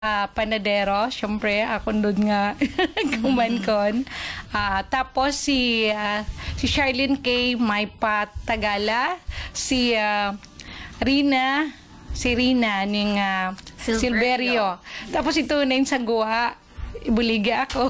panadero, syempre ako doon nga kumankon. Tapos si Charlene K. may patagala, si Rina ning Silverio. Tapos ito na yung sagwa, ibuliga ako.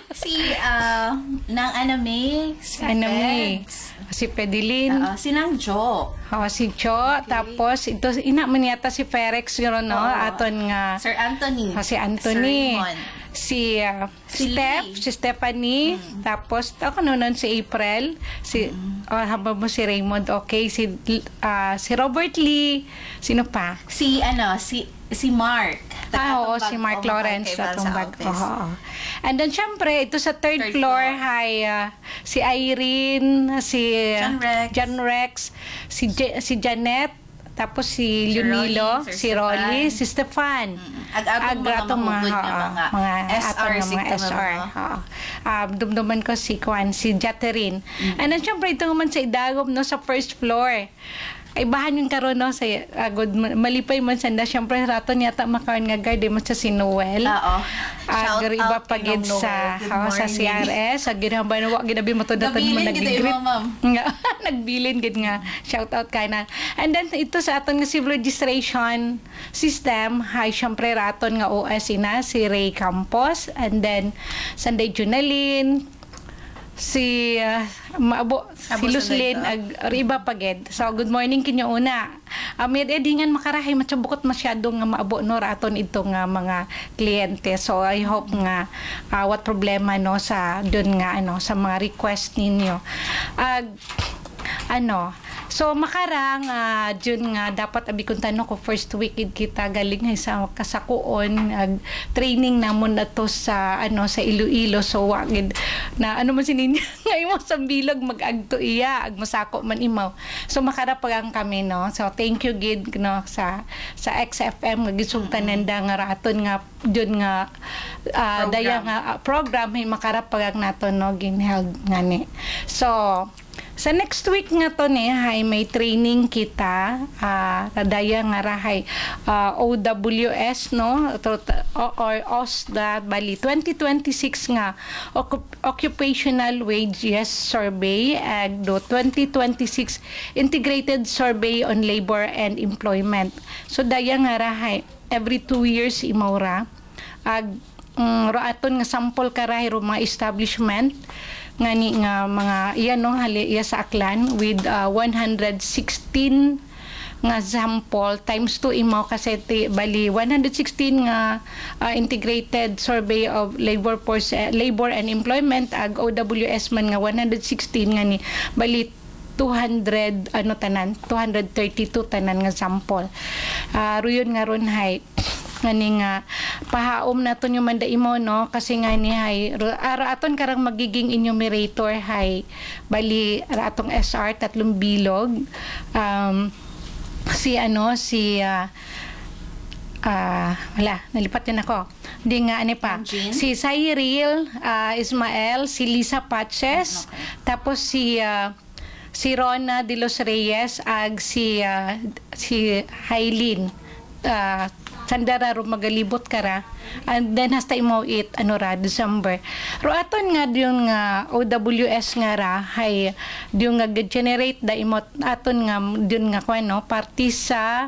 Nang Aname, si Pedilin. si Nang Jo. Si Cho. Okay. Tapos ito, ina man yata si Ferex yun, no? Aton nga. Sir Anthony. Si Anthony. Si Lee. si Stephanie. Tapos ako noon si April. Habang mo si Raymond, okay. Si Robert Lee. Sino pa? Si Mark. Si Mark Lawrence sa tumbag. And then syempre, ito sa third floor, si Irene, si John Rex, si Janet, tapos si Lunilo, si Rolly, si Stefan. Ag-atong mga SR. Dumduman ko si Jaterine. And then syempre, ito naman sa idagom, no, sa first floor. Ay bahan yung karon, no, sa malipay man sanda, syempre raton yata makaon nga guard mo sa si Noel. Shout iba out pagid sa CRS, sa ginaba na ginabi mo to daton mo nag-greet nga nagbilin gid nga shout out kana. And then ito sa aton nga civil registration system, syempre raton nga OS si Ray Campos, and then Sunday Junalin, si Luslin iba paged. So good morning kinyo una. Med edingan makarahay matsabukot masyado nga maabo no raton ito nga mga kliyente. So I hope nga what problema no sa dun nga sa mga request ninyo. So makarang June nga dapat abikon tanong ko first week kita galing sa kasakuon training namon ato sa sa Iloilo, so wagid na man sinin nga imo sa bilog magagto iya ag masako man imaw. So makara pagang kami no. So thank you gid no sa XFM nga gisugtanan nga raton nga June nga daya nga program may makara pagang nato no ginheld ngani. So sa next week nga to may training kita daya nga rahay OWS no or OSDA bali 2026 nga occupational wages survey ag do 2026 integrated survey on labor and employment. So daya nga rahay every 2 years imawra ag roaton nga sample karahay mga establishment ngani nga mga iya sa Aklan with 116 nga sample times 2 imaw kasi bali 116 nga integrated survey of labor and employment ag OWS man nga 116 ngani bali 232 tanan nga sample. Ruyon nga ron ngani nga pahaom naton yung manda imo no kasi nga ni aton karang magiging enumerator bali atong SR tatlong bilog wala nalipat din ako di nga si Cyril Ismael, si Lisa Patches, tapos si Rona de los Reyes ag si Hailin sandara ro magalibot kara and then hasta imo December ro aton nga yung OWS nga ra yung nga generate da imo aton nga yun nga party sa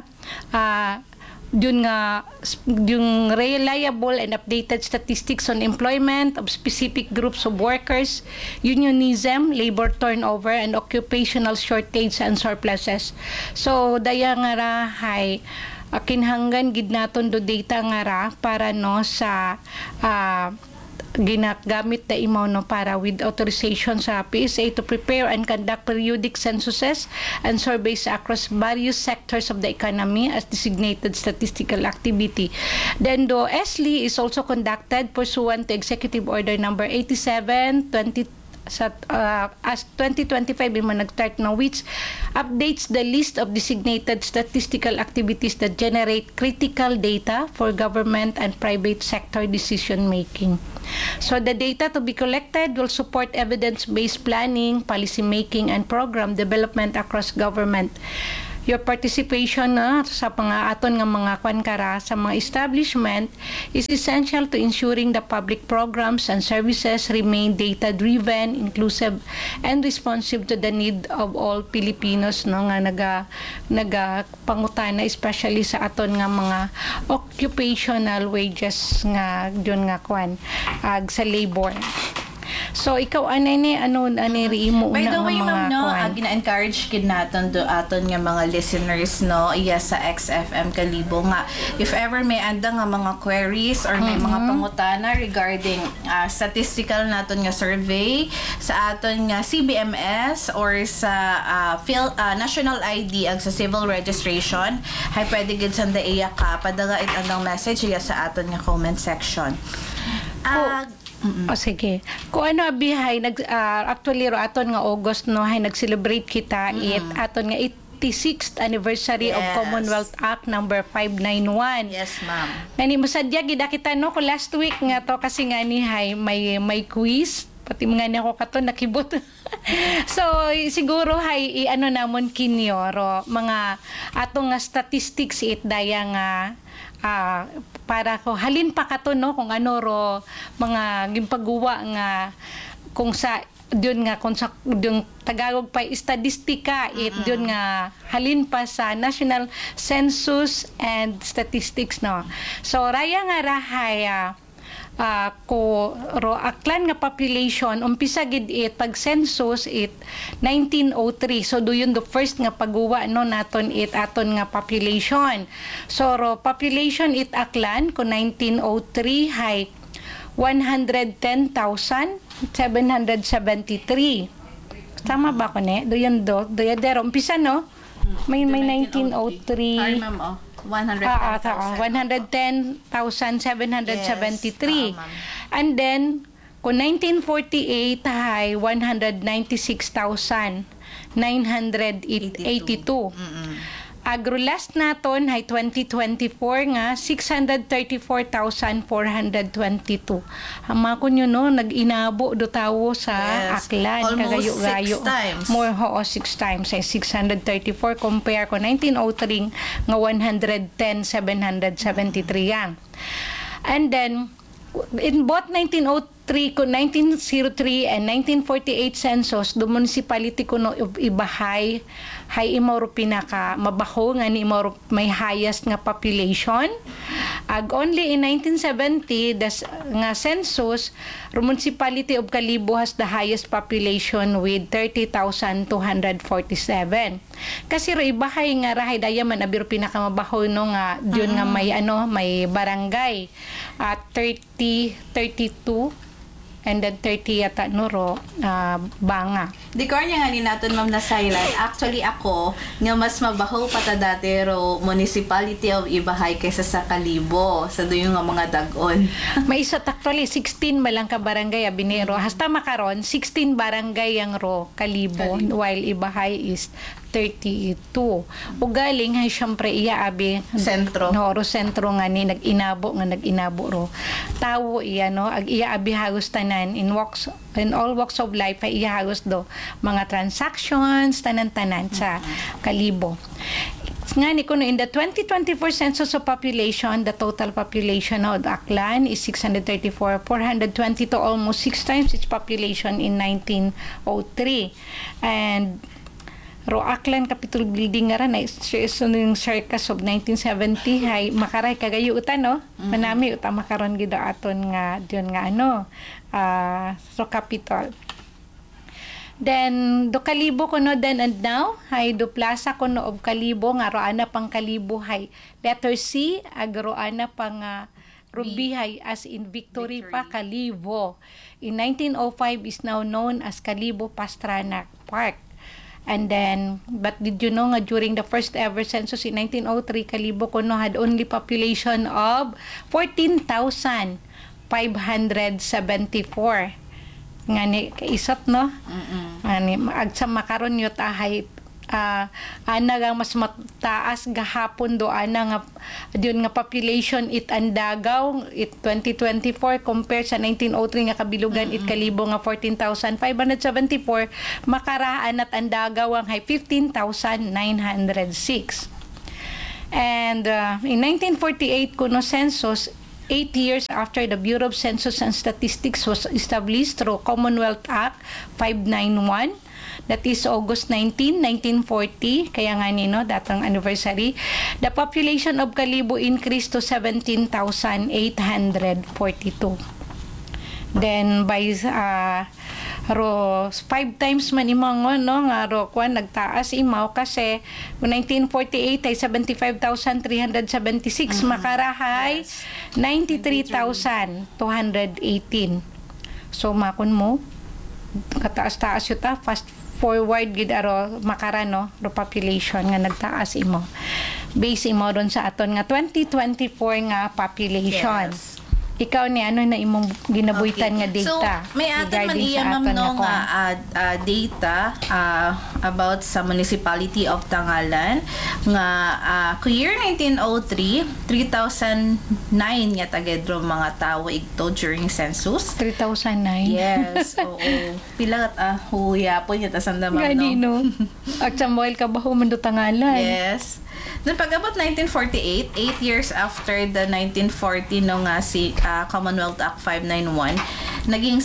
yung reliable and updated statistics on employment of specific groups of workers, unionism, labor turnover, and occupational shortage and surpluses. So daya nga ra kinhanggan gid naton do data nga ra para no sa ginagamit na imo no para with authorization sa PSA to prepare and conduct periodic censuses and surveys across various sectors of the economy as designated statistical activity. Then do ESLI is also conducted pursuant to Executive Order number 87 as 2025 imo nag-start no, which updates the list of designated statistical activities that generate critical data for government and private sector decision making. So the data to be collected will support evidence-based planning, policy making, and program development across government Your participation sa mga aton nga mga kwan kara sa mga establishment is essential to ensuring the public programs and services remain data-driven, inclusive, and responsive to the need of all Filipinos no nga naga pangutana especially sa aton nga mga occupational wages nga yun nga kwan sa labor. So ikaw ani riimo By the una way, nga mga ma'am, no, kwan. gina-encourage kid naton do aton nga mga listeners, no, iya sa XFM Kalibo nga if ever may anda nga mga queries or may mga pangutana regarding statistical naton nga survey sa aton nga CBMS or sa national ID ag sa civil registration, hay pwede gid sanda iya ka padala it andang message iya sa aton nga comment section. O sige. Kung ano abihay actually ro aton nga August no hay nag-celebrate kita aton nga 86th anniversary of Yes. Commonwealth Act number 591. Yes, ma'am. Nani mosadya gid kita no ko last week nga to kasi nga ni hay may quiz pati mga ni ako kato nakibot. So siguro hay ano namon kinyo ro mga atong nga statistics daya nga para ko halin pa kato no kung ano ro mga gimpagawa nga kung sa diyon nga kung sa diyon Tagalog pa estadistika diyon nga halin pa sa National Census and Statistics no. So raya nga rahay ko ro aklan nga population umpisa gid pag census 1903 so doon the first nga pagguwa no naton aton nga population so ro population aklan ko 1903 hay 110,773 tama ba ko ne doon dero umpisa no may 1903 Ay, ma'am, 110,773. Yes, And then, kung 1948 ay 196,982. Agro last naton ay 2024 nga 634,422. Ama ko nyo no nag-inabo do tawo sa Yes. aklan Almost kagayo-gayo. 6 times. More 6 times ay 634 compare ko 1903 nga 110,773 yan. And then in both 1903 ko 1903 and 1948 census the municipality ko no ibahay hay imoro pinaka mabaho nga ni imoro may highest nga population ag only in 1970 nga census municipality of Kalibo has the highest population with 30,247 kasi ro ibahay nga rahay daya man abiro pinaka mabaho no nga diyon nga may barangay at 32 and then 30 yata nuro banga. Di ko niya nga ni naton ma'am na silent. Actually ako, nga mas mabaho pa ta dati ro municipality of Ibahay kaysa sa Kalibo. Sa doon nga mga dagon. May isa actually 16 malang ka barangay abinero. Hasta makaron 16 barangay ang ro Kalibo while Ibahay is 32. Ugaling hay syempre iya abi Sentro. no ro sentro nga ni nag-inabo ro. Tawo iya no ag iya abi hagos tanan in all walks of life ay iya hagos do mga transactions tanan-tanan sa Kalibo. Nga ni kuno in the 2024 census of population, the total population of Aklan is 634,422 almost 6 times its population in 1903. And ro Aklan Capitol Building nga ran ay yung circus of 1970 hay makaray kagayo utan no manami uta makaron gid aton nga diyon nga ro Capitol. Then do Kalibo kuno then and now hay do plaza kuno of Kalibo nga ro ana pang Kalibo hay letter C ag ro ana pang Ruby hay as in Victory pa Kalibo. In 1905 is now known as Kalibo Pastrana Park. And then, but did you know nga during the first ever census in 1903, Kalibo kuno had only population of 14,574. Nga ni kaisot no? Nga ni agsa makaron yo tahay ana nga mas mataas gahapon do ana nga diyon nga population it Andagaw it 2024 compare sa 1903 nga kabilugan it kalibo nga 14,574 makaraan at Andagaw ang hay 15,906. And in 1948 kuno census 8 years after the Bureau of Census and Statistics was established through Commonwealth Act 591, that is August 19, 1940, kaya nga nino, datang anniversary, the population of Kalibo increased to 17,842. Then by ro 5 times man imaw no nga ro kwan nagtaas imaw kasi 1948 ay 75,376 makarahay 93,218. So makon mo kataas-taas yuta fast forward gid aro makarano ro population nga nagtaas imo. Base imo ron sa aton nga 2024 nga population. Yes. Ikaw ni ano na imong ginabuhitan nga data? So, may aton man iya ma'am no nga data about sa municipality of Tangalan nga ku year 1903 3,009 nga tagedro mga tawo igto during census. 3,009. Yes, oo. Pila huya po niya tasanda ma'am Gani no. no. At Samuel kabaho man do Tangalan. Yes. Then pag-abot 1948, 8 years after the 1940 no nga si Commonwealth Act 591, naging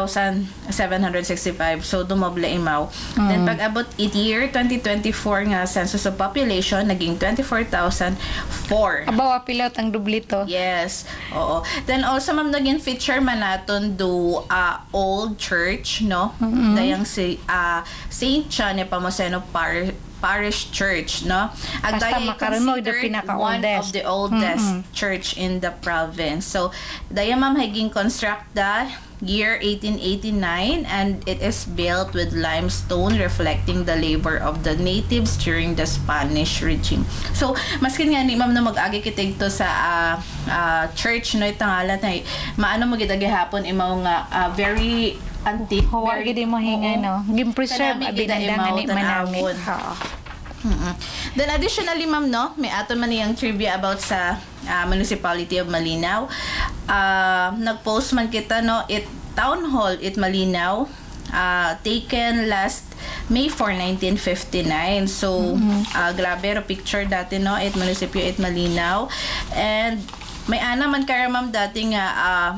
6,765. So dumoble imaw. Then pag-abot year 2024 nga census of population, naging 24,004. Abaw apilot ang dublito. Yes. Oo. Then also ma'am naging feature man naton do old church no. Dayang si Saint John Nepomuceno Parish Church, no? At Basta dahil makaroon mo, considered pinaka-oldest. one of the oldest church in the province. So, dahil ma'am haging constructa year 1889 and it is built with limestone reflecting the labor of the natives during the Spanish regime. So, maskin nga ni ma'am na mag-agi kitig to sa church no itangalan na maano mo gid hapon imaw nga very antique. Huwag gid mo hinga no. Gim-preserve abi nandang ani manamit. Then additionally ma'am no, may aton man niyang trivia about sa municipality of Malinaw. Nag-post man kita no it town hall it Malinaw taken last May 4, 1959. So grabe ro picture dati no it munisipyo it Malinaw. And may ana man kara ma'am dati nga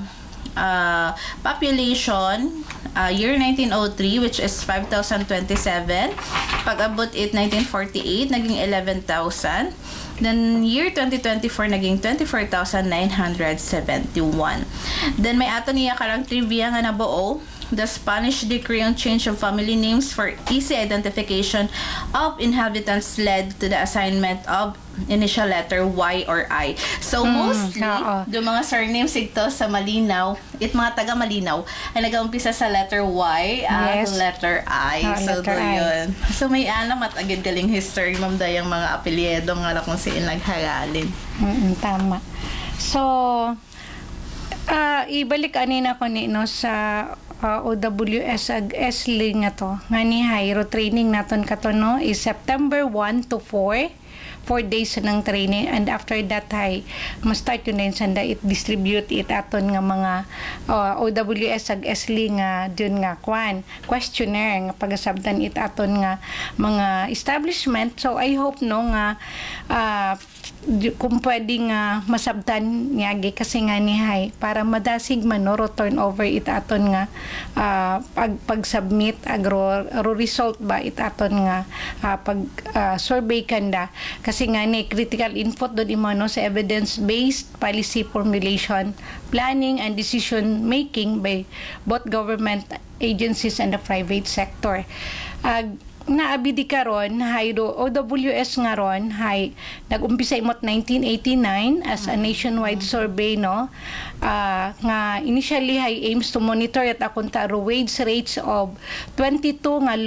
population year 1903 which is 5,027. Pag-abot it 1948 naging 11,000. Then year 2024 naging 24,971. Then may ato niya karang trivia nga nabuo. The Spanish decree on change of family names for easy identification of inhabitants led to the assignment of initial letter Y or I. So mostly, do mga surnames ito sa Malinaw, mga taga Malinaw, ay nag-umpisa sa letter Y yes. letter I. So letter I. yun. So may matagid galing history, ma'am, dayang mga apelyedo nga kung saan nagharalin. Tama. So, ibalik anina ko ni no sa OWS ag SLI nga to nga ni Hayro training naton kato no is September 1 to 4 days ng training, and after that ay ma-start yun na yun sanda it distribute it aton nga mga OWS ag SLI nga dun nga questionnaire nga pagasabtan it aton nga mga establishment. So I hope no nga kung pwedeng masabtan niyagi kasi nga ni hay para madasig man no turn over it aton nga pag-submit agro result ba it aton nga pag survey kanda kasi nga ni critical input do imo no sa evidence-based policy formulation, planning and decision making by both government agencies and the private sector. Naabidi karon hayro OWS nga ron hay nag-umpisa imot 1989 as a nationwide survey no nga initially hay aims to monitor at akunta wage rates of 22 nga low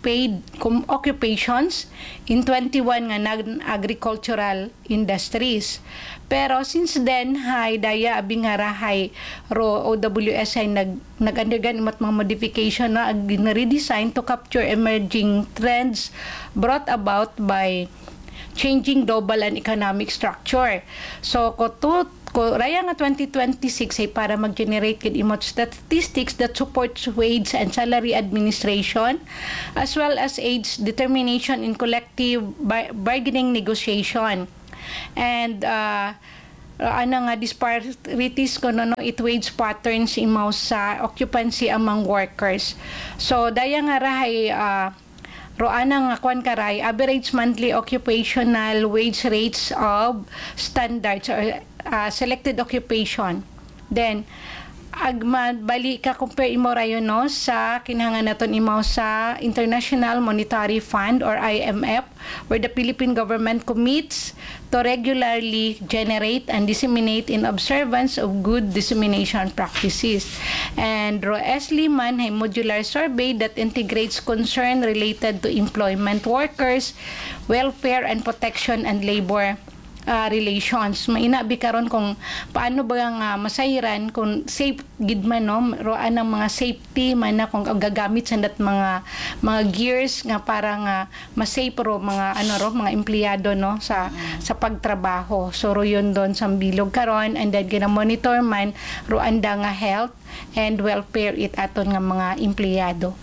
paid occupations in 21 nga non-agricultural industries. Pero since then, hay daya abing nga rahay ro OWS ay nag-undergo imat mga modification na redesign to capture emerging trends brought about by changing global and economic structure. So, raya nga 2026 ay para mag-generate kid imot statistics that supports wage and salary administration as well as age determination in collective bargaining negotiation. And nga disparities ko no it wage patterns imaw sa occupancy among workers. So daya nga rahay roanang kwan karay average monthly occupational wage rates of standards or selected occupation. Then bali ka compare imo rayon no sa kinahanglan naton imo sa International Monetary Fund or IMF, where the Philippine government commits to regularly generate and disseminate in observance of good dissemination practices. And Roesli man ay modular survey that integrates concern related to employment workers, welfare and protection and labor relations. Mainabi karon kung paano ba nga masayran kung safe gid man no roan ang mga safety man na kung gagamit sa dat mga gears nga para nga ma-safe ro mga mga empleyado no sa pagtrabaho. So ro yun don sa bilog karon, and then gina-monitor man roan da nga health and welfare it aton nga mga empleyado.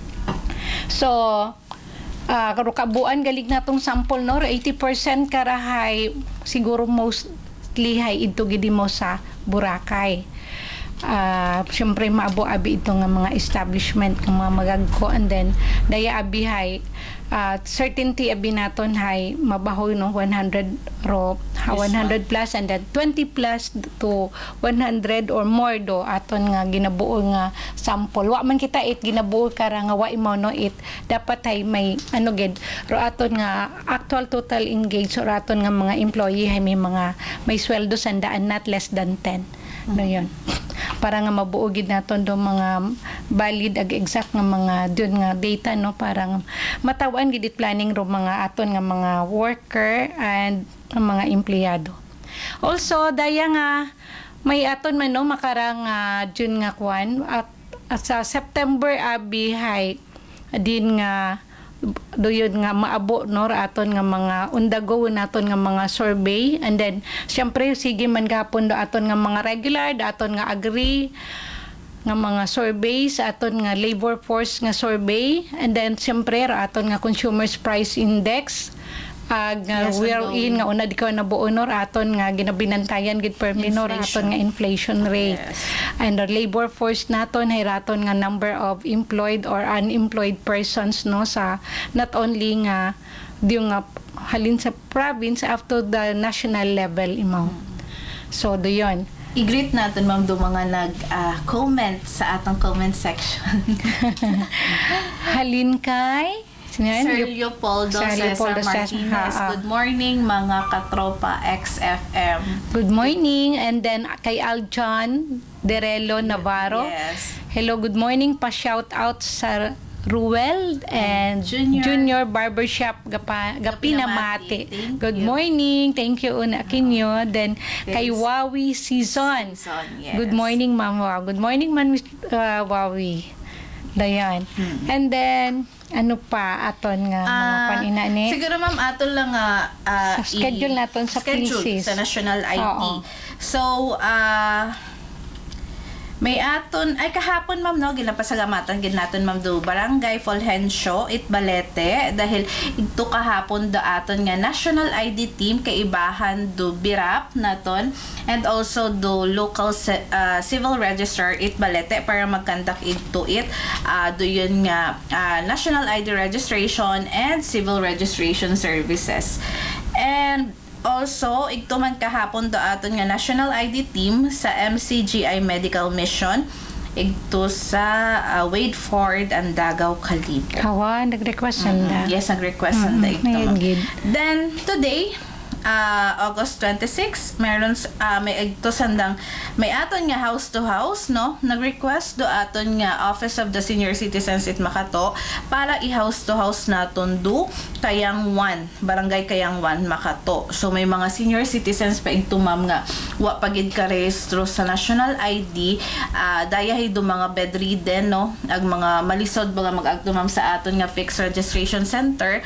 So karukabuan galig natong sample no 80% karahay siguro mostly hay ito gidi mo sa Boracay. Siyempre maabo abi ito nga mga establishment ng mga magagko, and then daya abi hay certainty abi naton hay mabahoy no 100 plus, and then 20 plus to 100 or more do aton nga ginabuo nga sample. Wa man kita it ginabuo kara nga wa imo no it dapat hay may gid ro aton nga actual total engaged or aton nga mga employee hay may sweldo sandaan not less than 10. No yun. Para nga mabuo gid naton do mga valid ag exact nga mga dun nga data no para nga matawan gid planning ro mga aton nga mga worker and mga empleyado. Also daya nga may aton man no makarang June nga kwan at sa September abi hay din nga doyon nga maabo no aton nga mga undago naton nga mga survey, and then syempre sige man gapon do aton nga mga regular aton nga agree nga mga surveys aton nga labor force nga survey, and then syempre aton nga consumers price index wherein nga una di ko nabuo nor aton nga ginabinantayan gid per minor aton nga inflation rate. And the labor force naton hay raton nga number of employed or unemployed persons no sa not only nga diyo nga halin sa province up to the national level imaw. So do yon. I-greet natin ma'am do mga nag-comment sa atong comment section. Halin kay Sir Leopoldo Cesar Martinez. Good morning mga katropa XFM. Good morning. And then kay Aljon Derelo Navarro. Yes. Hello, good morning. Pa-shout out sa Ruel and Junior Barbershop Gapinamati. Good morning. Thank you una kinyo. Then kay Wawi Season. Yes. Good morning Ma'am Wow. Good morning man Wawi. Dayan. And then ano pa aton nga mga panina ni? Siguro ma'am aton lang sa schedule naton sa PCs sa National IT. So may aton ay kahapon ma'am no ginapasalamatan gid naton ma'am do Barangay Fulgencio Itbalete dahil ito kahapon do aton nga National ID team kaibahan do BIRAP naton and also do local civil registrar Itbalete para mag-conduct into it do yun nga National ID registration and civil registration services. And also, ito man kahapon do aton nga National ID team sa MCGI Medical Mission ito sa Wade Ford and Davao Calibo. Nag-request sanda. Yes, nag-request sanda ito. Then, Then, today, August 26 meron may agto sandang may aton nga house to house no nag-request do aton nga Office of the Senior Citizens it Makato para i-house to house naton do Kayang 1 barangay Kayang 1 Makato. So may mga senior citizens pa igto ma'am nga wa pagid ka rehistro sa national ID dayahay do mga bedridden no ag mga malisod mga mag-agto ma'am sa aton nga fixed registration center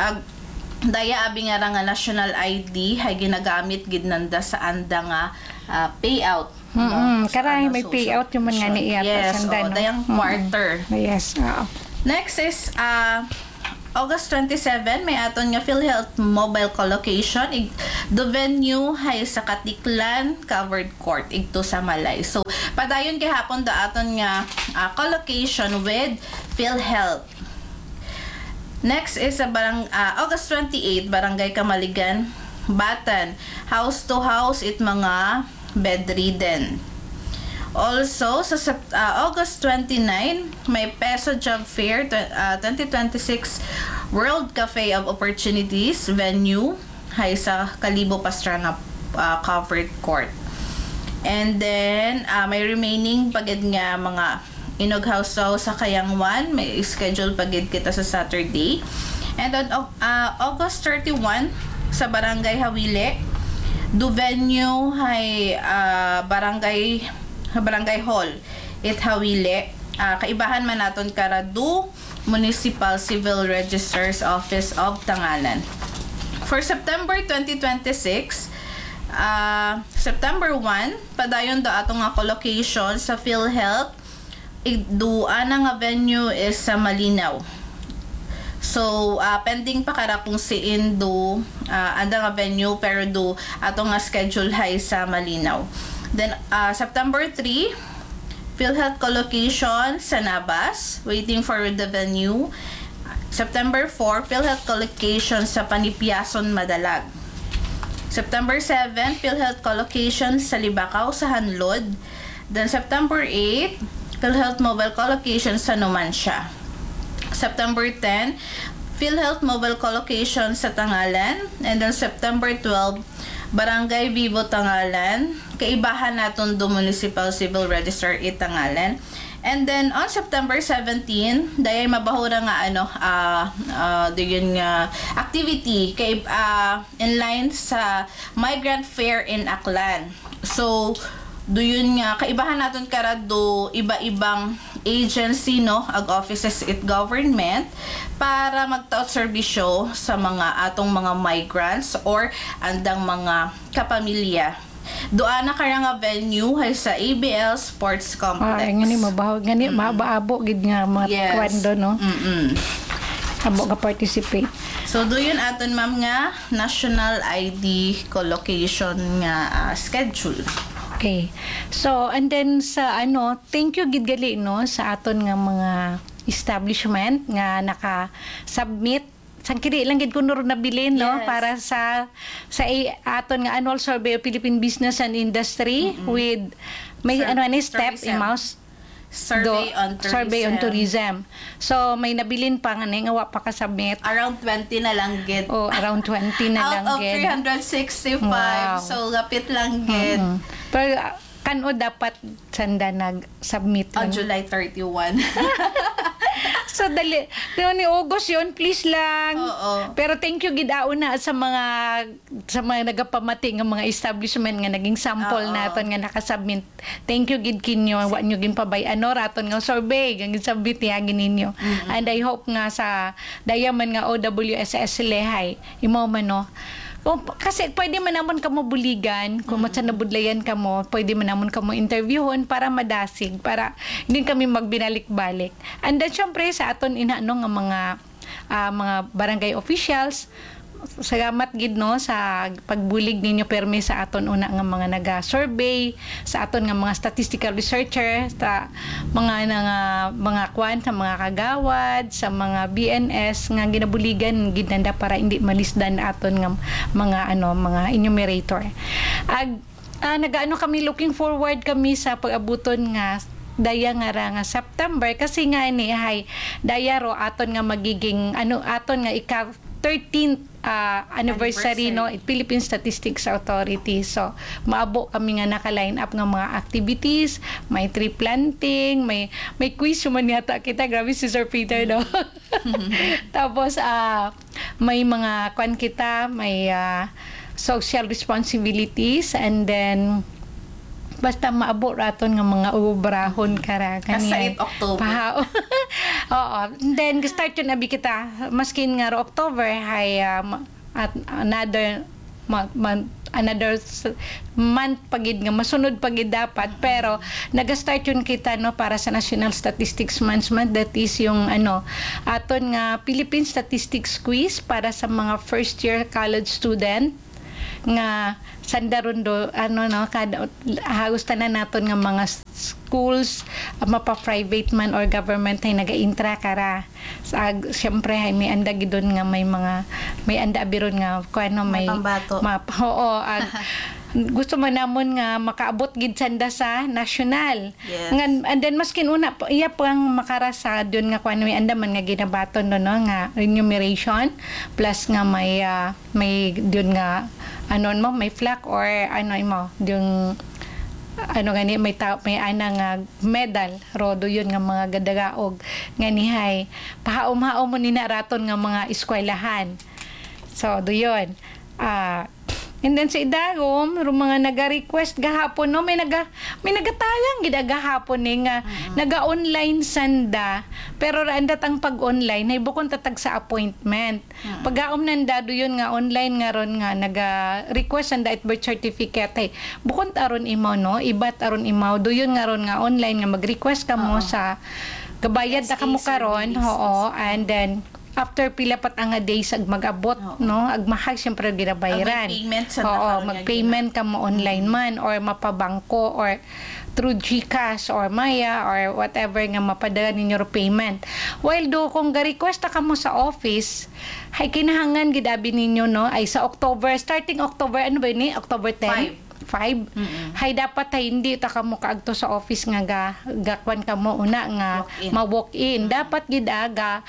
daya abi nga nga national ID hay ginagamit gid nanda sa anda nga payout. No? Karay may payout yung mga ni yes, sanda, no? Dayang quarter. Yes. Next is August 27 may aton nga PhilHealth mobile collocation the venue hay sa Katiklan Covered Court igto sa Malay. So padayon gihapon da aton nga collocation with PhilHealth. Next is sa August 28, Barangay Kamaligan, Batan. House to house it mga bedridden. Also, sa August 29, may Peso Job Fair 2026 World Cafe of Opportunities venue hay sa Kalibo Pastrana Covered Court. And then, may remaining pagid nga mga Inog House sa Kayang 1 may schedule pagid kita sa Saturday. And on August 31 sa Barangay Hawile do venue hay Barangay Hall it Hawile kaibahan man naton karadu Municipal Civil Register's Office of Tangalan. For September 2026 September 1 padayon do atong nga collocation sa PhilHealth duan nga venue is sa Malinaw. So pending pa kara kung siin do anda nga venue pero do ato nga schedule hay sa Malinaw. Then September 3 PhilHealth collocation sa Nabas waiting for the venue. September 4 PhilHealth collocation sa Panipyason Madalag. September 7 PhilHealth collocation sa Libakaw sa Hanlod. Then September 8 PhilHealth Mobile Collocation sa Numancia. September 10, PhilHealth Mobile Collocation sa Tangalan. And then September 12, Barangay Vivo Tangalan. Kaibahan naton do Municipal Civil Register Tangalan. And then on September 17, dayay mabahura nga diyon nga activity kay in line sa Migrant Fair in Aklan. So do yun nga kaibahan naton karado iba-ibang agency no ag offices it government para magtaot serbisyo sa mga atong mga migrants or andang mga kapamilya. Doa na kaya nga venue hay sa ABL Sports Complex. Ngani mabaho ngani mabaabo gid nga mga kwando no. Abo nga participate. So do yun aton ma'am nga national ID collocation nga schedule. Okay. So, and then sa thank you gid gali no sa aton nga mga establishment nga naka-submit sangkiri lang gid kuno nabilin no para sa aton nga annual survey of Philippine Business and Industry with may step mouse survey on tourism. So may nabilin pa nga nga wa pa ka-submit. Around 20 na lang gid. Oh, around 20 na lang gid. Out of 365. Wow. So lapit lang gid. Pero kano dapat sanda nag-submit on July 31. So dali ni August yun, please lang. Oo. Pero thank you gid na sa mga nagapamati nga mga establishment nga naging sample naton nga nakasubmit. Thank you gid kinyo wa nyo gin pabay raton nga survey nga submit yagin ninyo. And I hope nga sa dayaman nga OWSS Lehay imo man no. Kasi pwede man namon kamo buligan, kung matsa nabudlayan kamo, pwede man namon kamo interviewon para madasig, para hindi kami magbinalik-balik. And then syempre sa aton inaano nga mga barangay officials, salamat gid no sa pagbulig ninyo permi sa aton una nga mga naga-survey, sa aton nga mga statistical researcher, sa mga kwan sa mga kagawad, sa mga BNS nga ginabuligan gid nanda para hindi malisdan aton nga mga enumerator. Nagaano kami looking forward kami sa pag-abuton nga daya nga September kasi nga ni hay daya ro aton nga magiging aton nga 13th anniversary no Philippine Statistics Authority. So maabo kami nga naka-line up ng mga activities, may tree planting, may quiz man yata kita, grabe si Sir Peter no. Tapos may mga kwan kita, may social responsibilities, and then basta maabot raton nga mga ubrahon kara Sa 8 October. Oo. And then start yun abi kita maskin nga ro October hay at another month pagid nga masunod pagid dapat, pero naga-start yun kita no para sa National Statistics Month, that is yung aton nga Philippine Statistics Quiz para sa mga first year college student nga sandaron do kada halos tanan naton nga mga schools mapa-private man or government ay naga-intra kara syempre ay may anda gidon nga may anda biron nga kuno may pambato. Gusto man namon nga makaabot gid sanda sa national. Yes. And then maskin una iya pang makarasa doon nga kuno may anda man nga ginabaton no nga remuneration plus nga may doon nga may flag or yung gani may nga medal rodo yun nga mga gadagaog ganihay pahaom-haom mo ni naraton nga mga eskwelahan. So do yun. And then sa idagom, mga naga-request gahapon no, may nagatayang gid gahapon ni nga naga-online sanda, pero randat ang pag-online ay bukon tatag sa appointment. Pag-aom nanda do yun nga online nga ron nga naga-request sanda at birth certificate ay bukon aron imaw no, ibat aron imaw do yun nga ron nga online nga mag-request ka mo sa gabayad ta kamo karon, and then after pila pat nga days ag mag-abot no agmahal syempre ginabayaran. Mag-payment sa mag-payment ka mo online man or mapabangko or through GCash or Maya or whatever nga mapadala ninyo payment. While do kung ga-request ka mo sa office, hay kinahangan gidabi ninyo no ay sa October, starting October October 10. 5. Hay dapat hindi ta kamo kaagto sa office nga gakwan ka mo una nga ma-walk in. Dapat gid aga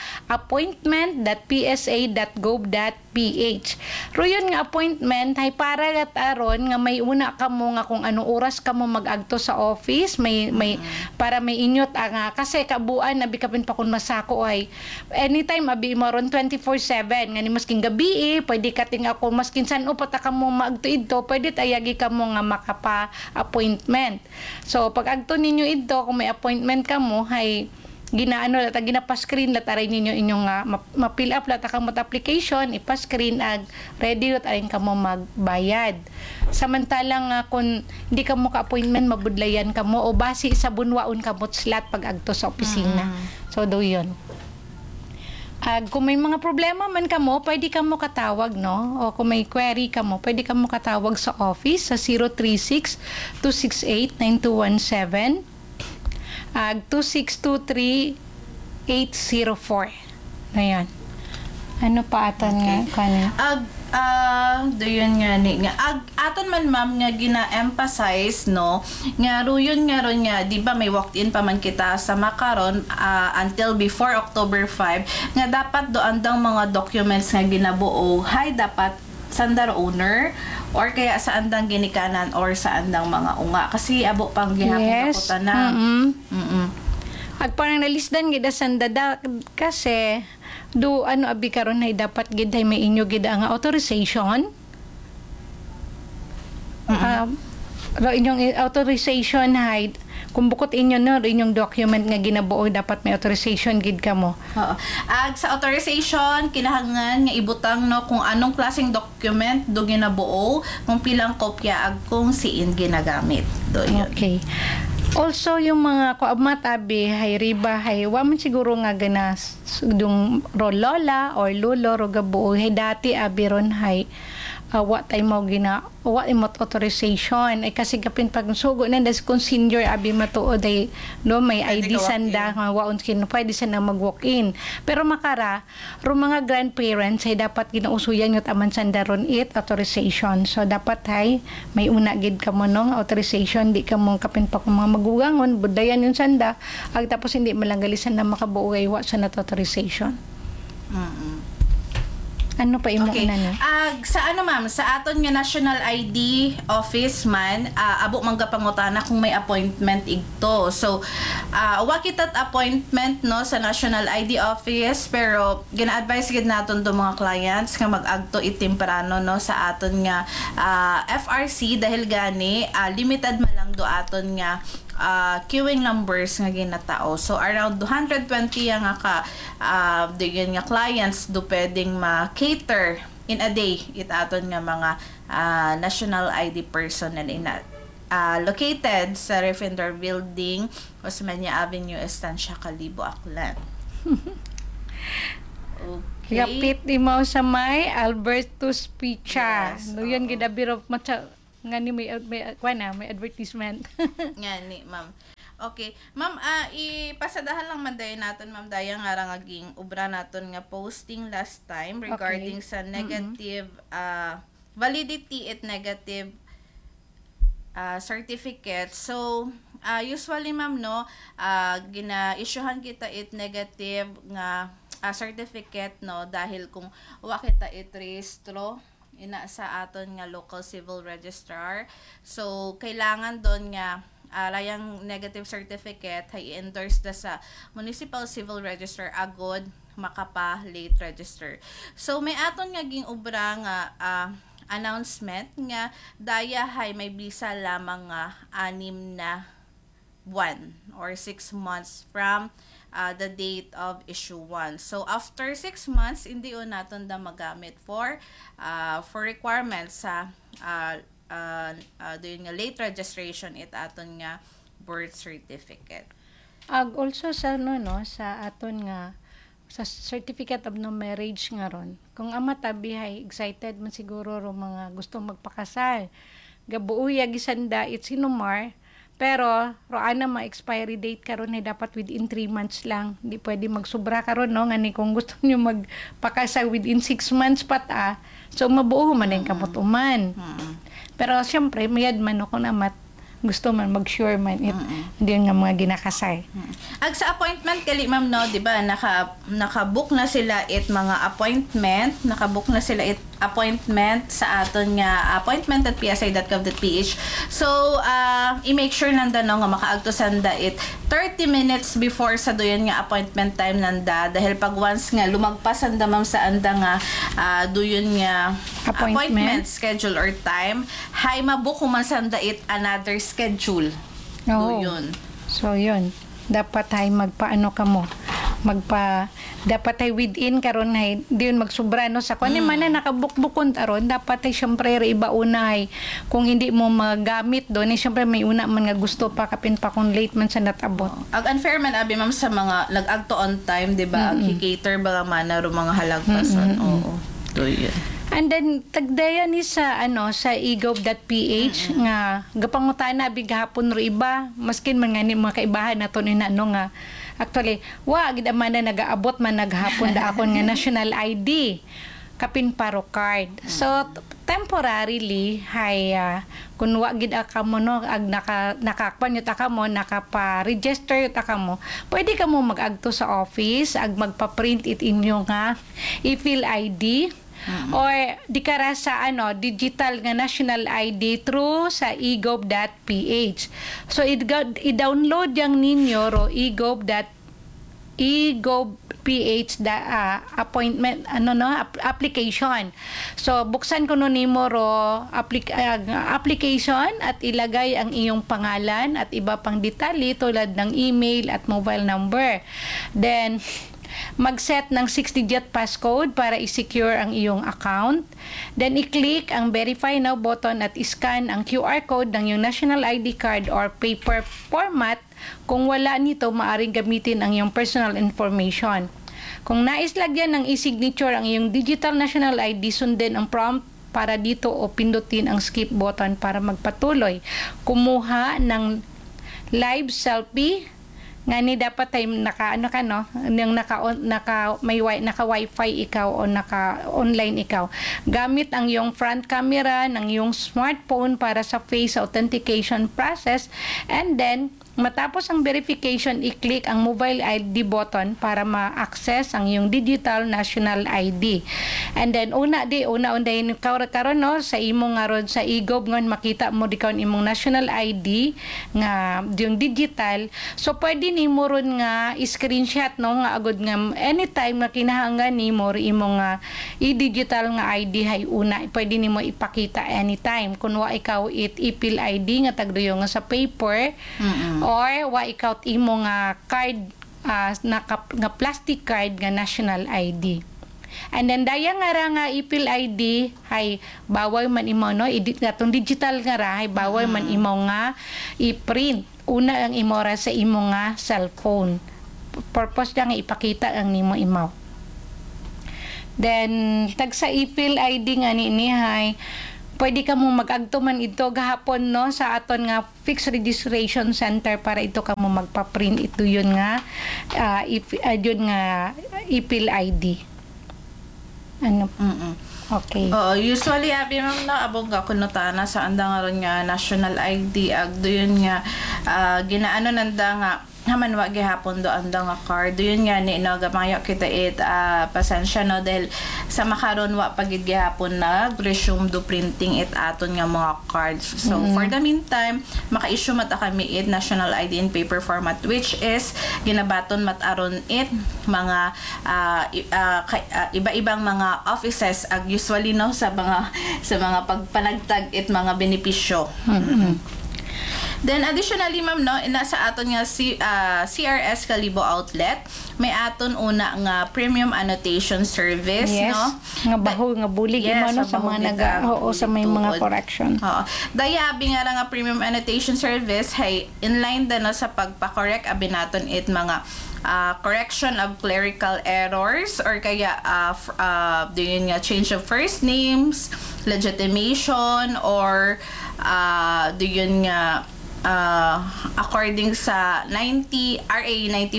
appointment.psa.gov.ph. Royon nga appointment hay para gat aron nga may una ka mo nga kung ano oras ka mo mag-agto sa office, may para may inyot nga kasi kabuan nabi kapin pa kun masako ay anytime abi mo ron 24/7 ngani masking gabi pwede ka ting ako maskin san upat ka mo maagto idto pwede tayagi ka mo nga makapa-appointment. So pag agto ninyo idto kung may appointment ka mo hay ginapa-screen lataray ninyo inyong ma-fill up lata kang application, ipa-screen ag ready lut aring ka mo magbayad. Samantalang kung hindi ka mo ka-appointment mabudlayan ka mo o base sa bunwaon ka mo slot pag agto sa opisina. So do yun. Kung may mga problema man ka mo, pwede ka mo katawag, no? O kung may query ka mo, pwede ka mo katawag sa office sa 036-268-9217 2623804. Ayan. Ano pa aton nga? Do yun nga ni nga aton man ma'am nga gina-emphasize no nga ruyon nga ron nga di ba may walk-in pa man kita sa makaron until before October 5 nga dapat do andang mga documents nga ginabuo hay dapat sandar owner or kaya sa andang ginikanan or sa andang mga unga kasi abo pang gihapon ako tanan. Parang nalisdan gid sandada kasi do abi karon ay dapat gid ay may inyo gid nga authorization. Inyong authorization hay kung bukod inyo no inyong document nga ginabuo dapat may authorization gid kamo. Sa authorization kinahanglan nga ibutang no kung anong klaseng document do ginabuo, kung pilang kopya ag kung siin ginagamit. Do yun. Okay. Also, yung mga matabi, hay riba, hay waman siguro nga ganas yung lola or lulo, rogabuo, hay dati abiron hay what ay mo authorization ay kasi kapin pag sugo na das kung senior abi matuod ay no may ID sanda nga waon kin pwede sa na mag-walk in pero makara ro mga grandparents ay dapat ginausuyan yung aman sanda ron authorization so dapat hay may una gid ka mo no authorization di ka mo kapin pa kung mga magugangon budayan yung sanda ag tapos hindi malangalisan na makabuo ay wa sa authorization. Ano pa imo Okay. na ni? Sa ano ma'am, sa aton nga National ID office man, abo mangga pangutana kung may appointment igto. So, wa kitat appointment no sa National ID office, pero gina-advise gid naton do mga clients nga mag-agto itemprano no sa aton nga FRC dahil gani limited man lang do aton nga queuing numbers nga ginatao. So around 220 nga ka diyan nga clients do pwedeng ma-cater in a day it aton nga mga national ID personnel located sa Refender Building, Osmeña Avenue, Estancia, Calibo, Aklan. Okay. Lapit imo sa may Albertus Picha. Yes, No yan oo. gidabiro matsa nga ni may may advertisement. Nga ni, ma'am. Okay. Ma'am, ipasadahan lang man dayon naton, ma'am, daya nga ra ngaging ubra naton nga posting last time regarding sa negative validity at negative certificate. So, usually, ma'am, no, gina-issuehan kita it negative nga certificate, no, dahil kung wa kita it rehistro ina sa aton nga local civil registrar. So, kailangan doon nga layang negative certificate hay endorse da sa municipal civil registrar agod makapa late register. So, may aton nga ging ubra nga announcement nga daya hay may bisa lamang nga 6 na buwan or 6 months from the date of issuance. So after 6 months, hindi naton da magamit for requirements sa doon nga late registration it aton nga birth certificate. Also sa sa aton nga sa certificate of no marriage nga ron. Kung ama tabi hay excited man siguro ro mga gusto magpakasal. Gabuuya gisanda it sinumar. Pero, roan na ma-expiry date karon ay dapat within 3 months lang. Hindi pwede magsubra karon no? Ngani kung gusto nyo magpakasal within 6 months pata, so mabuo man yung kamutuman. Pero, syempre, mayad man ako na gusto man mag-sure man hindi nga mga ginakasay. Ag sa appointment kali ma'am no, di ba naka-book na sila it mga appointment, naka-book na sila it appointment sa aton nga appointment@psi.gov.ph. So, i-make sure nanda no nga makaagto sanda it 30 minutes before sa doyon nga appointment time nanda dahil pag once nga lumagpas anda ma'am sa anda nga doyon nga appointment schedule or time, hay mabook man sanda it another schedule. Oo. Doyon. So, yun. Dapat ay magpaano ka mo. Dapat ay within karon ay di yun magsubra no sa kunin man na nakabukbukon taron dapat ay syempre iba unay kung hindi mo magamit doon ay syempre may una man nga gusto pa kapin pa kung late man sa natabot. Ag unfair man abi ma'am sa mga nag-agto on time, di ba? Ang cater ba man ro mga halagpason. Oo. So, yun. And then tagdaya ni sa sa egov.ph nga gapangutana bigahapon ro iba maskin man nga ni mga kaibahan nato ni nga actually wa gid man na nagaabot man naghapon da akon nga national ID kapin paro card. So temporarily hay kun wa gid ka mo no ag nakakpan yut ka mo nakapa-register yut ka mo pwede ka mo mag-agto sa office ag magpa-print it inyo nga i-fill ID. Or di kara sa digital nga national ID through sa egov.ph. So i-download yang ninyo ro egov.ph appointment application. So buksan ko no nimo ro application at ilagay ang iyong pangalan at iba pang detalye tulad ng email at mobile number. Then mag-set ng 6-digit passcode para i-secure ang iyong account. Then, i-click ang Verify Now button at i-scan ang QR code ng iyong national ID card or paper format. Kung wala nito, maaring gamitin ang iyong personal information. Kung nais lagyan ng e-signature ang iyong digital national ID, sundin ang prompt para dito o pindutin ang skip button para magpatuloy. Kumuha ng live selfie ngani dapat ay naka wifi ikaw o naka online ikaw gamit ang iyong front camera ng iyong smartphone para sa face authentication process and then Matapos ang verification, i-click ang mobile ID button para ma-access ang iyong digital national ID. And then una undahin karon no sa imong nga ron sa e-gov ngon makita mo di karon imong national ID nga yung digital. So pwede nimo ron nga i-screenshot no nga agud nga anytime nga kinahanglan nimo imong i-digital nga ID hay una pwede nimo ipakita anytime kun wa ikaw ipil ID nga tagduyo nga sa paper or wa ikaw imo nga card nga plastic card nga national ID. And then daya nga ra nga ipil ID hay bawal man imo no atong digital nga ra hay bawal man imo nga i-print una ang imo ra sa imo nga cellphone. Purpose lang nga ipakita ang nimo imo. Then tag sa ipil ID nga ni hay pwede ka mo mag-agto man ito gahapon no sa aton nga fixed registration center para ito ka mo magpa-print ito yun nga yun nga ipil ID. Ano? Okay. Usually abi ma'am na abog ka kunutana sa anda nga ron nga national ID agdo yun nga ginaano nanda nga haman wa gihapon do anda nga card yun nga ni no gamayo kita pasensya no dahil sa makaron wa pagid gihapon na resume do printing aton nga mga cards. So for the meantime maka-issue mata kami national ID in paper format which is ginabaton mataron mga iba-ibang mga offices usually no sa mga pagpanagtag mga benepisyo. Then additionally ma'am no sa aton nga CRS Kalibo outlet may aton una nga premium annotation service no nga baho nga bulig imo no sa mga sa may mga correction. Dayabi nga nga premium annotation service hay inline din no sa pagpa-correct abi naton mga correction of clerical errors or kaya yun nga change of first names, legitimation or yun nga according sa RA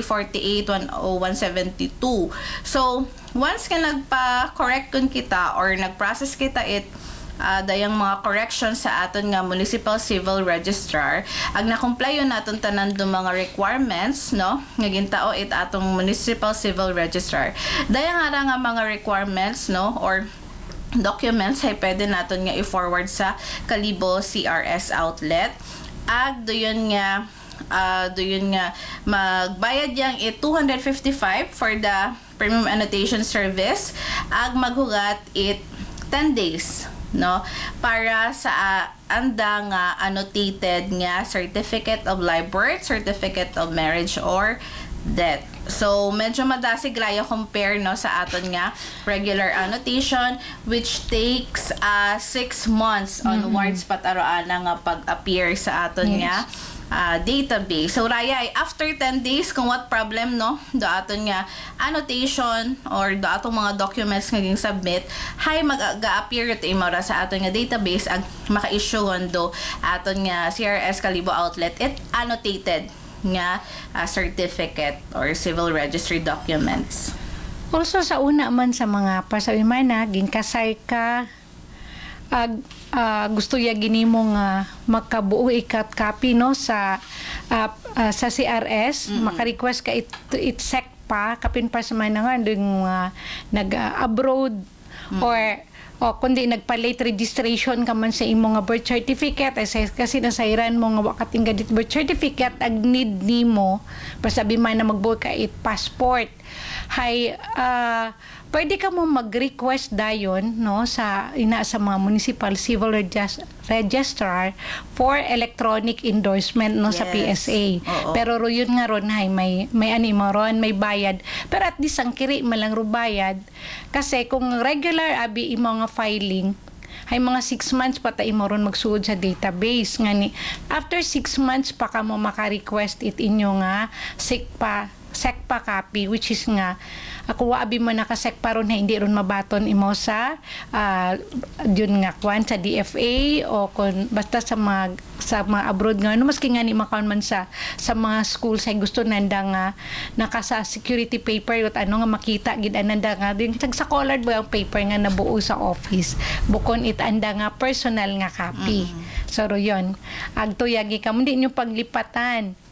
9048-10172. So, once ka nagpa-correct kun kita or nag-process kita dayang mga correction sa aton nga municipal civil registrar ag na-comply yun naton tanan do mga requirements no nga gintao atong municipal civil registrar dayang nga mga requirements no or documents ay pwede naton nga i-forward sa Kalibo CRS outlet doon nga magbayad yang 255 for the premium annotation service maghugat 10 days no para sa anda nga annotated nga certificate of live birth, certificate of marriage or death. So medyo madasig layo compare no sa aton nga regular annotation which takes 6 months onwards pataroan nga pag-appear sa aton nga database. So raya after 10 days kung what problem no do aton nga annotation or do atong mga documents nga ging submit hay mag-appear ito imora sa aton nga database ag maka-issue do aton nga CRS Kalibo outlet annotated nga certificate or civil registry documents. Also sa una man sa mga pasaymana ginkasay ka gusto ya ginimo nga magkabuo ikat copy no sa CRS maka-request ka it-check pa kapin pa sa mga nga nag-abroad or kundi nagpa-late registration ka man sa imong nga birth certificate kasi nasayran mo nga wakating gadit birth certificate ag need nimo pasabi man na magbuo ka passport hay pwede ka mo mag-request dayon no sa mga municipal civil registrar for electronic endorsement no sa PSA. Pero yun nga ron hay may animo ron may bayad pero at least ang kiri malang ro bayad kasi kung regular abi imo nga filing hay mga 6 months pa ta imo ron magsuod sa database ngani after 6 months pa ka mo maka-request inyo nga SECPA copy which is nga ako abi mo naka-SECPA ron na hindi ron mabaton imo sa yun nga kwan sa DFA o kung basta sa mga abroad nga no maski nga ni makaon man sa mga schools ay gusto nanda nga nakasa security paper at ano nga makita gid ananda nga din sa collard ba ang paper nga nabuo sa office bukon anda nga personal nga copy. So yun agtuyagi ka mo di nyo paglipatan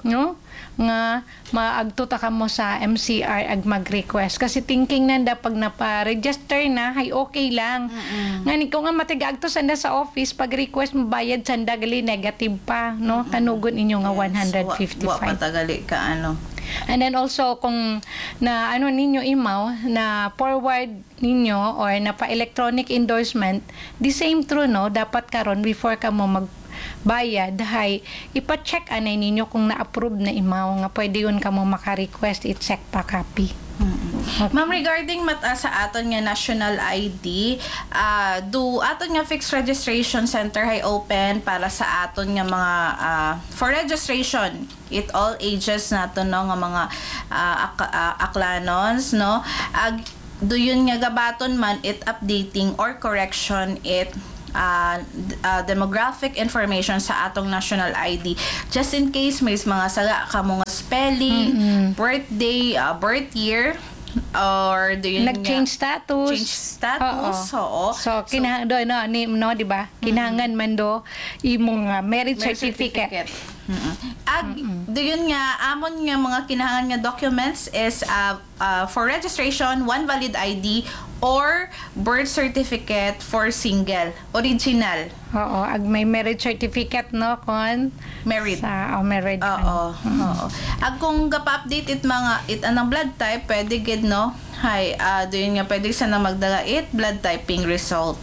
no, nga maagto ta kamo sa MCR ag mag-request kasi thinking nanda pag napa-register na hay okay lang. Ngani ko nga matigaagto sanda sa office pag request mo bayad sanda gali negative pa, no, kanugon inyo nga 155. Wa patagali ka ano. And then also kung na ano ninyo imaw na forward ninyo or na pa electronic endorsement, the same true no, dapat karon before ka mo magbayad hay ipa-check anay ninyo kung na-approve na imaw nga pwede yun ka mo maka-request i-check pa copy. Okay. Ma'am, regarding sa aton nga national ID, do aton nga fixed registration center hay open para sa aton nga mga for registration it all ages nato no nga mga aklanons no. Do yun nga gabaton man it updating or correction it demographic information sa atong national ID just in case may mga sala ka mga spelling, birthday, birth year, or do you nag-change status. Change status. So kinahanglan do no ni no di ba? Kinahanglan man do imong marriage certificate. Do yun nga amon nga mga kinahanglan nga documents is for registration, one valid ID or birth certificate for single, original. Oo, ag may marriage certificate no kon Married. sa married. Oo. Ag kung gapa-update it anang blood type, pwede gid no. Hay, do yun nga pwede sa na magdala it blood typing result.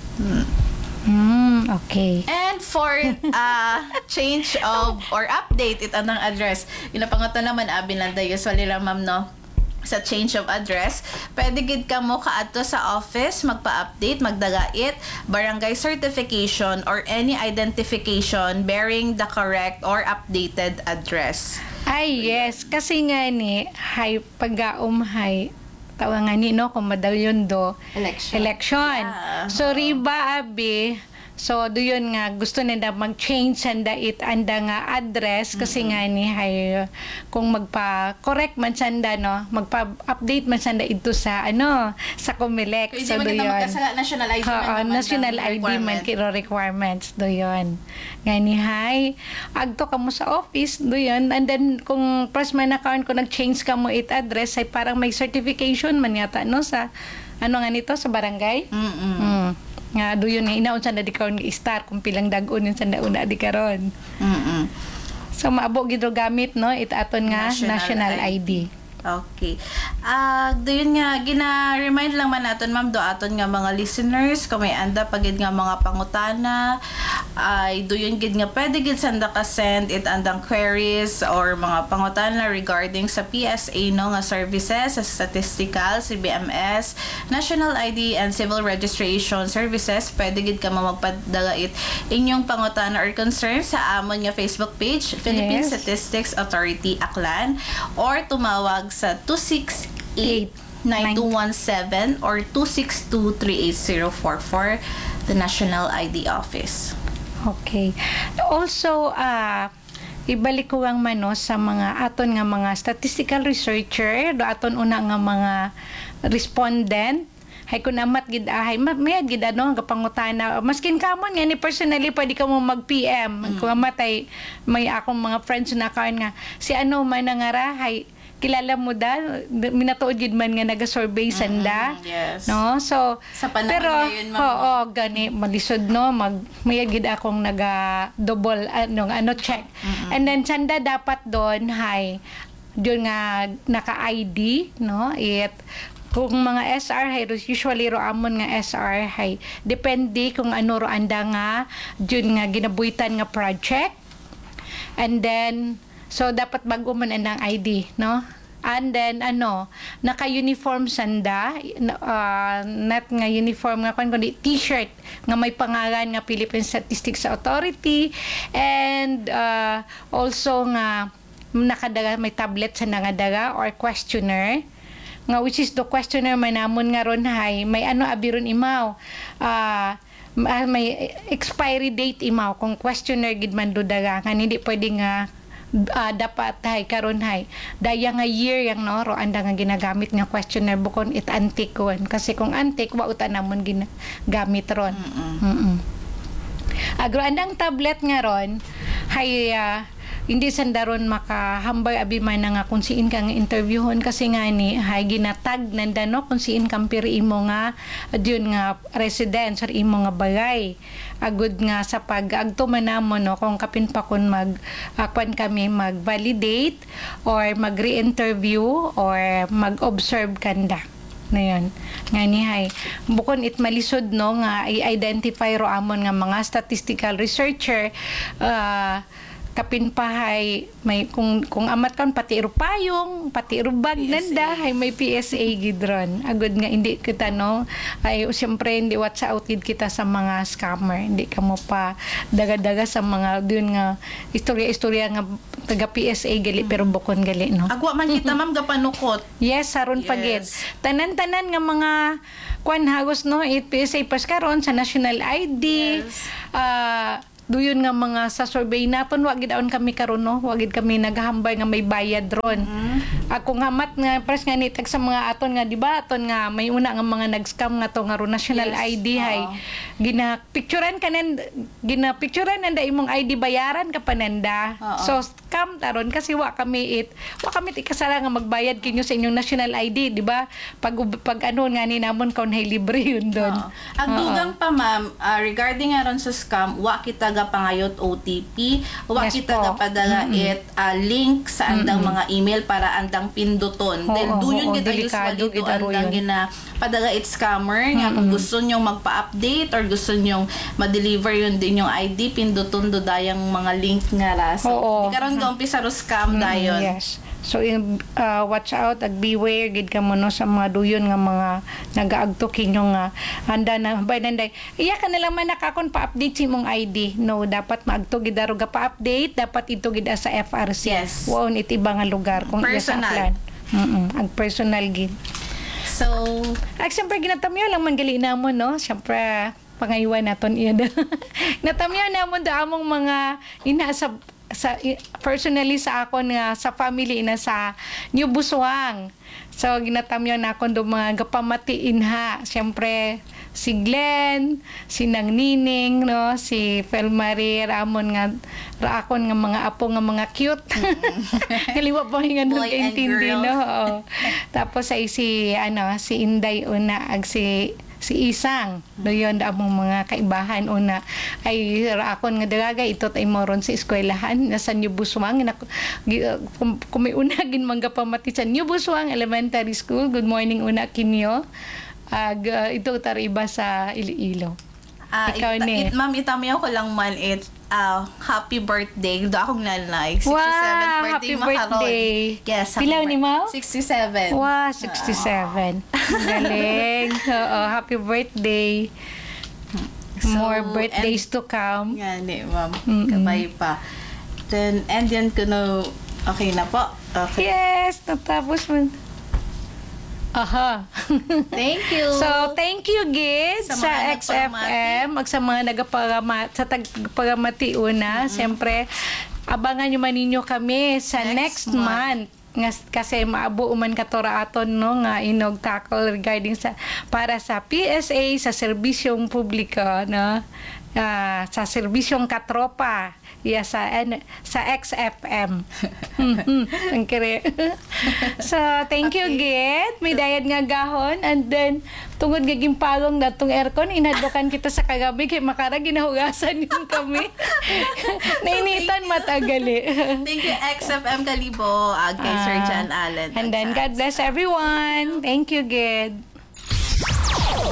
Okay. And for change of or update it anang address. Ina pangato naman abi lang usually lang ma'am no. Sa change of address, pwede gid ka mo kaadto sa office magpa-update, magdaga it barangay certification or any identification bearing the correct or updated address. Ay, yes. Kasi nga ni, hay, pag-aum, hay, tawa nga ni, no, kung madalyon do, election. Yeah. So, riba, abi, so, do yun nga, gusto nila mag-change sanda it, anda nga address, kasi nga ni, hay, kung magpa-correct man sanda, no, magpa-update man sanda ito sa, ano, sa Comelec. Kung So, do hindi yun. man sa national ID man naman national ang ID man kiro requirements do yon. Ngani hay agto ka mo sa office do yon, and then kung first man account ko nag-change ka mo it address ay parang may certification man yata no sa ano nga nito sa barangay. Nga do yun nga inaon sa di karon star kung pilang dag-on yun sa una di karon. So maabo gid ro gamit no it aton nga national ID. Okay. Doon nga, gina-remind lang man natin, ma'am, do aton nga mga listeners, kung may anda pagid nga mga pangutana, ay doon gid nga pwede gid sanda ka send it andang queries or mga pangutana regarding sa PSA no nga services, sa statistical, CBMS, national ID and civil registration services, pwede gid ka magpadala it inyong pangutana or concern sa amon nga Facebook page, Philippine Statistics Authority Aklan, or tumawag sa 268-9217 or 262-38044, the National ID Office. Okay. Also, ibalik ko ang mano sa mga aton nga mga statistical researcher, do aton una nga mga respondent, hay kun amat gid ahay mayad gid ano nga pangutana maskin kamon nga ni personally pwede ka mo mag-PM kung amatay may akong mga friends na kaon nga si ano man nangara hay kilala mo da minatuod gid man nga naga-survey sanda yes. no so sa panahon pero ngayon oo gani malisod no mayad gid akong naga double ano check and then sanda dapat doon hay yun nga naka-ID no it kung mga SR hay usually ro amon nga SR hay depende kung ano ro anda nga yun nga ginabuhitan nga project and then so dapat bago man ang ID no and then naka-uniform sanda not nga uniform nga kundi t-shirt nga may pangalan nga Philippine Statistics Authority and also nga nakadaga may tablet sa nangadaga or questionnaire nga which is the questionnaire man namon nga ron hay may abiron imaw may expiry date imaw kung questionnaire gid man do daga nga hindi pwede nga dapat hay karon hay daya nga year yang no ro anda nga ginagamit nga questionnaire bukon it antique kon kasi kung antique wa uta namon ginagamit ron. Agro andang tablet nga ron hay hindi sandaron makahambay abi man nga kung siin ka nga interviewon kasi nga ni hay ginatag nanda no kung siin kampiri imo nga adyon nga residence or imo nga bagay agud nga sa pag-agto man namo no kung kapin pa kun kwan kami mag-validate or mag-re-interview or mag-observe kanda na yun. Nga ni hay bukon it malisod no nga i-identify ro amon nga mga statistical researcher kapin pahay may kung amat kan pati rupayong pati rubag nanda hay may PSA gidron agud nga hindi kita no ay siyempre hindi watch out gid kita sa mga scammer hindi ka mo pa daga-daga sa mga dun nga istorya nga taga PSA gali pero bukon gali no Agwa man kita ma'am gapanukot. yes saron pagid tanan-tanan nga mga kwan hagos no it PSA pas karon sa national ID duyon nga mga sa survey naton wa gid aon kami karon no wa gid kami naghambay nga may bayad ron ako nga mat nga pres nga nitag sa mga aton nga di ba aton nga may una nga mga nag-scam nga to nga ron national ID hay gina-picturean nanda imong ID bayaran ka pananda so scam taron kasi wa kami kasala nga magbayad kinyo sa inyong national ID di ba pag ano nga ni namon kaun hay libre yun don Ang dugang pa ma'am regarding aron sa scam wa kita pangayot OTP wa Yes kita po. gapadala link sa andang mga email para andang pinduton then duyon gid delikado usually gid do aro andang yun. gina padala it scammer nga kung gusto nyo magpa-update or gusto nyo ma-deliver yun din yung ID pinduton do dayang mga link nga ra so di karon ga umpisa ro scam dayon. Yes. So watch out ag beware gid ka mo no sa mga duyon nga mga nagaagto kinyo nga handa na bay nanday iya ka na lang man nakakon pa-update si mong ID no dapat maagto gid aro ga pa-update dapat ito gid sa FRC Yes. wow it iba nga lugar kung iya sa Personal. plan ag personal gid So siyempre ginatamyo lang man gali na mo no siyempre pangaywan naton iya natamyo na mo da among mga inasa sa personally sa ako nga sa family na sa New Busuang. So ginatamyo na ako do mga gapamatiin ha. Siyempre si Glenn, si Nang Nining, no, si Felmarie Ramon nga raakon nga mga apo nga mga cute. Kaliwa pa nga nung Boy and kaintindi girl. no. Oo. Tapos ay si Inday una ag si Isang doyon da among mga kaibahan una ay raakon nga dagagay ito tay moron sa eskwelahan nasa New Busuang kung may una gin mangga pamati sa New Busuang Elementary School good morning una kinyo ag ito tariba sa Iloilo. Ikaw ni ma'am itamiyaw ko lang man happy birthday do akong nanay 67th wow, birthday happy makaron. birthday. Yes, Pilaw ni Mao? 67. Wow, 67. Galing. Oo, happy birthday. So, More birthdays to come. Yan ma'am. Kabay pa. Then, and yan ko no, okay na po. Okay. Yes, natapos mo. Aha. Thank you. So, thank you, Gid, Sa sa mga XFM, sa mga tagpagamati una. Siyempre, abangan nyo man ninyo kami sa next month. Kasi maabo man katora aton no nga inog tackle regarding sa para sa PSA sa serbisyong publiko no sa serbisyong katropa sa XFM. Ang kire. So, thank you, Gid. May dayad nga gahon. And then, tungod nga gimpalong na itong aircon, inadlokan kita sa kagabi kay makara ginahugasan yun kami. Nainitan matagali. Thank you, XFM Kalibo, kay Sir John Allen. And then, God bless everyone. Thank you, Gid.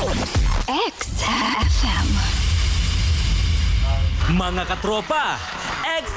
XFM. Mga katropa,